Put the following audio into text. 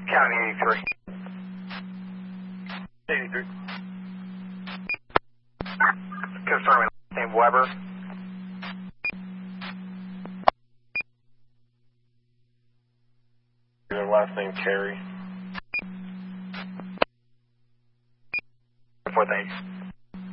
County 83. 83. Confirming last name Weber. Their last name Carey. 4 thanks.